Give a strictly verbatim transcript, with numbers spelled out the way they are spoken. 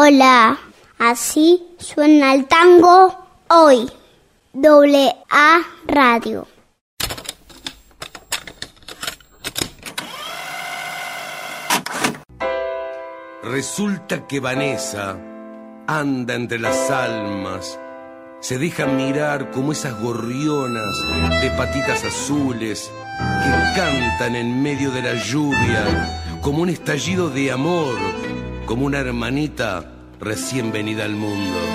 Hola, así suena el tango hoy. Doble A Radio. Resulta que Vanessa anda entre las almas, se deja mirar como esas gorrionas de patitas azules que cantan en medio de la lluvia, como un estallido de amor, como una hermanita recién venida al mundo.